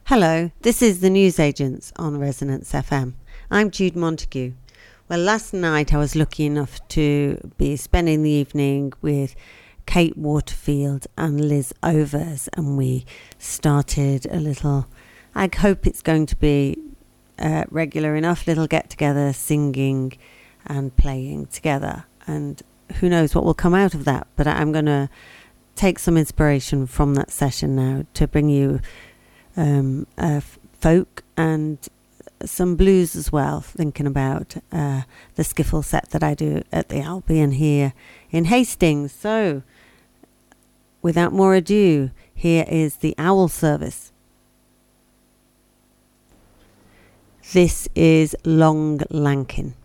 Hello, this is the Newsagents on Resonance FM. I'm Jude Montague. Well, last night I was lucky enough to be spending the evening with Kate Waterfield and Liz Overs, and we started a little, I hope it's going to be regular enough, little get-together, singing and playing together. And who knows what will come out of that, but I'm going to take some inspiration from that session now to bring you folk and some blues as well, thinking about the skiffle set that I do at the Albion here in Hastings. So without more ado, here is the Owl Service. This is Long Lankin.